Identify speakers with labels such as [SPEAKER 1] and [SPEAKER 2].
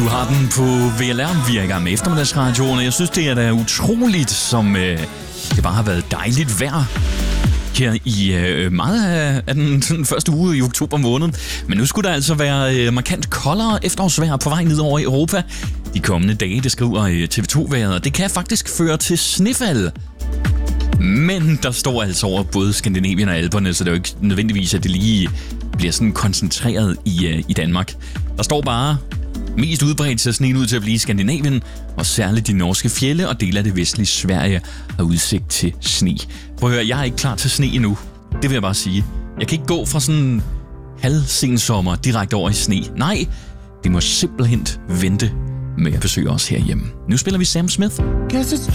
[SPEAKER 1] Du har den på VLR, vi er i gang med eftermiddagsradioen, og jeg synes, det er da utroligt, som det bare har været dejligt vejr her i meget af den første uge i oktober måned. Men nu skulle der altså være markant koldere efterårsvejr på vej ned over i Europa de kommende dage, det skriver TV2-vejret, og det kan faktisk føre til snefald. Men der står altså over både Skandinavien og Alperne, så det er jo ikke nødvendigvis, at det lige bliver sådan koncentreret i Danmark. Der står bare mest udbredt ser sneen ud til at blive i Skandinavien, og særligt de norske fjelde og dele af det vestlige Sverige har udsigt til sne. Prøv at høre, jeg er ikke klar til sne endnu. Det vil jeg bare sige. Jeg kan ikke gå fra sådan halvsensommer direkte over i sne. Nej, det må simpelthen vente med at besøge os herhjemme. Nu spiller vi Sam Smith.